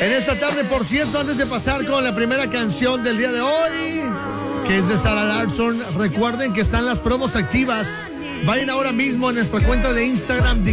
En esta tarde, por cierto, antes de pasar con la primera canción del día de hoy, que es de Zara Larsson, recuerden que están las promos activas. Vayan ahora mismo a nuestra cuenta de Instagram,